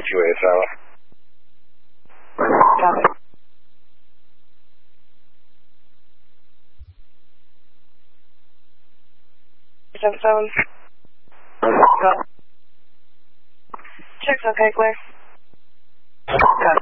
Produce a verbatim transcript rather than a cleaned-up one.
two A S L. Copy. seven seven. Copy. Check's okay, clear. Copy.